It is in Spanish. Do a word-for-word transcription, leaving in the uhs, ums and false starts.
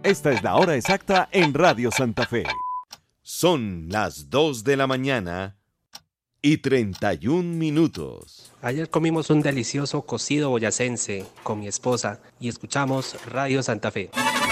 Esta es la hora exacta en Radio Santa Fe. Son las dos de la mañana y treinta y un minutos. Ayer comimos un delicioso cocido boyacense con mi esposa y escuchamos Radio Santa Fe.